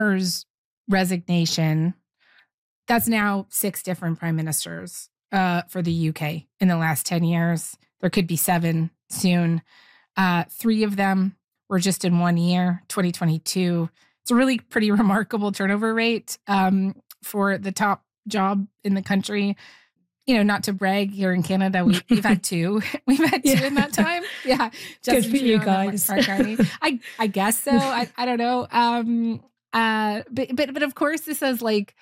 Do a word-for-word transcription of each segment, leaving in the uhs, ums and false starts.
Starmer's resignation, that's now six different prime ministers uh, for the U K in the last ten years. There could be seven soon. Uh, three of them were just in one year, twenty twenty-two. It's a really pretty remarkable turnover rate um, for the top job in the country. You know, not to brag, here in Canada, we, we've had two. We've had two yeah. in that time. Yeah. Good for you guys. I, I guess so. I, I don't know. Um, uh, but, but, but of course, this has like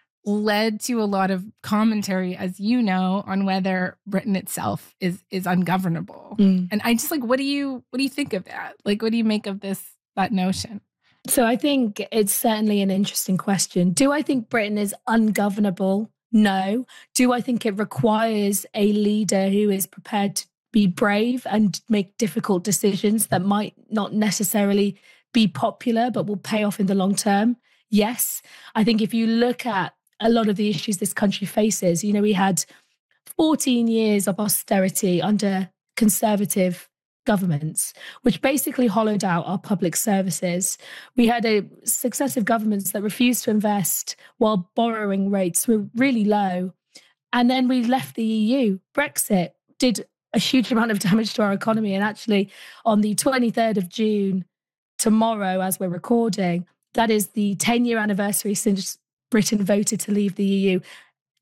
led to a lot of commentary, as you know, on whether Britain itself is is ungovernable. Mm. And I just like, what do you what do you think of that? Like, what do you make of this, that notion? So I think it's certainly an interesting question. Do I think Britain is ungovernable? No. Do I think it requires a leader who is prepared to be brave and make difficult decisions that might not necessarily be popular, but will pay off in the long term? Yes. I think if you look at a lot of the issues this country faces, you know, we had fourteen years of austerity under Conservative governments, which basically hollowed out our public services. We had a successive governments that refused to invest while borrowing rates were really low. And then we left the E U. Brexit did a huge amount of damage to our economy. And actually, on the twenty-third of June, tomorrow, as we're recording, that is the ten-year anniversary since Britain voted to leave the E U.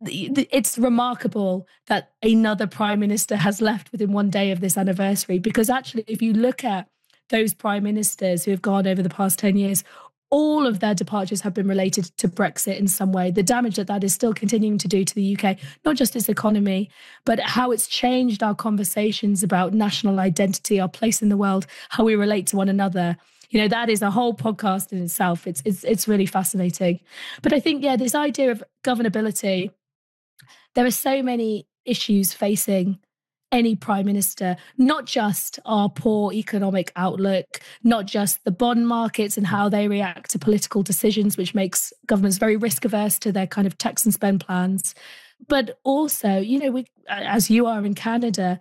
It's remarkable that another prime minister has left within one day of this anniversary, because actually, if you look at those prime ministers who have gone over the past ten years, all of their departures have been related to Brexit in some way. The damage that that is still continuing to do to the U K, not just its economy, but how it's changed our conversations about national identity, our place in the world, how we relate to one another. You know, that is a whole podcast in itself. It's it's it's really fascinating. But I think, yeah, this idea of governability, there are so many issues facing any prime minister, not just our poor economic outlook, not just the bond markets and how they react to political decisions, which makes governments very risk averse to their kind of tax and spend plans. But also, you know, we, as you are in Canada,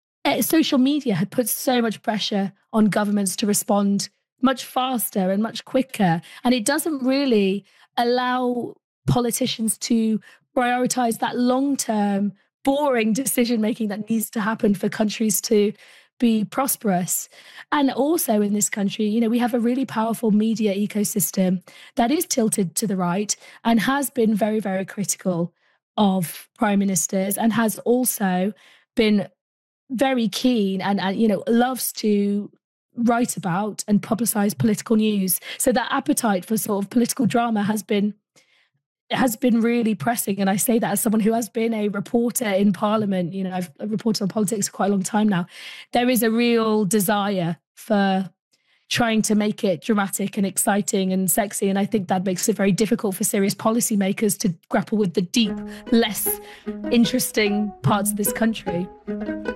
social media had put so much pressure on governments to respond much faster and much quicker. And it doesn't really allow politicians to prioritize that long-term, boring decision-making that needs to happen for countries to be prosperous. And also in this country, you know, we have a really powerful media ecosystem that is tilted to the right and has been very, very critical of prime ministers, and has also been very keen and, and you know, loves to write about and publicize political news. So that appetite for sort of political drama has been has been really pressing. And I say that as someone who has been a reporter in Parliament. You know, I've reported on politics for quite a long time now. There is a real desire for trying to make it dramatic and exciting and sexy. And I think that makes it very difficult for serious policymakers to grapple with the deep, less interesting parts of this country.